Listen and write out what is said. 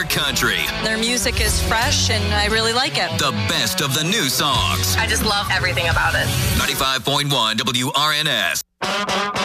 country. Their music is fresh, and I really like it. The best of the new songs. I just love everything about it. 95.1 WRNS.